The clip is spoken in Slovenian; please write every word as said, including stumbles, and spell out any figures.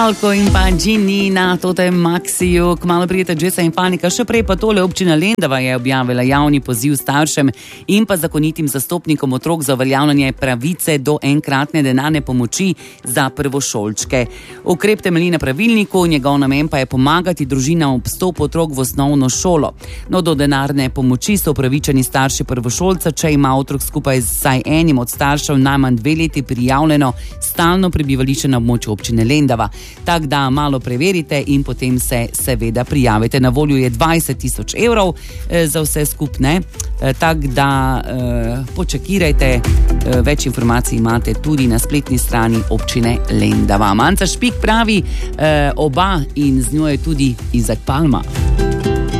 Falko in pa Ginny na totem Maxiju, kmalu prijete Jessa in Fanika. Še prej pa tole, občina Lendava je objavila javni poziv staršem in pa zakonitim zastopnikom otrok za uveljavljanje pravice do enkratne denarne pomoči za prvošolčke. Ukrep temelji na pravilniku, njegov namen pa je pomagati družinam ob vstopu otrok v osnovno šolo. No, do denarne pomoči so upravičeni starši prvošolca, če ima otrok skupaj z vsaj enim od staršev najmanj dve leti prijavljeno stalno prebivališče na območju občine Lendava. Tak da malo preverite in potem se seveda prijavite. Na voljo je dvajset tisoč evrov eh, za vse skupne, eh, tak da eh, počakirajte, eh, več informacij imate tudi na spletni strani občine Lendava. Manca Špik pravi eh, oba in z njo je tudi Izak Palma.